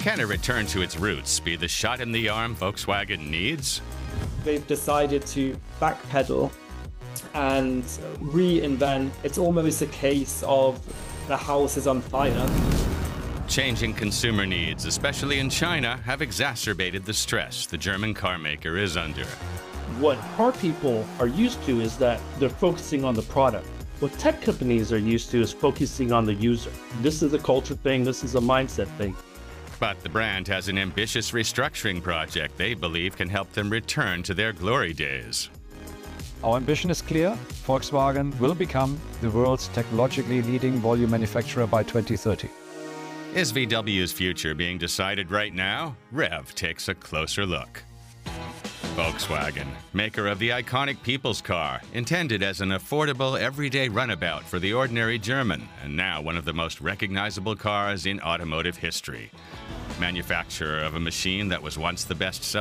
Can a return to its roots be the shot in the arm Volkswagen needs? They've decided to backpedal and reinvent. It's almost a case of the house is on fire. Changing consumer needs, especially in China, have exacerbated the stress the German carmaker is under. What car people are used to is that they're focusing on the product. What tech companies are used to is focusing on the user. This is a culture thing, this is a mindset thing. But the brand has an ambitious restructuring project they believe can help them return to their glory days. Our ambition is clear. Volkswagen will become the world's technologically leading volume manufacturer by 2030. Is VW's future being decided right now? Rev takes a closer look. Volkswagen, maker of the iconic people's car, intended as an affordable, everyday runabout for the ordinary German, and now one of the most recognizable cars in automotive history. Manufacturer of a machine that was once the best-selling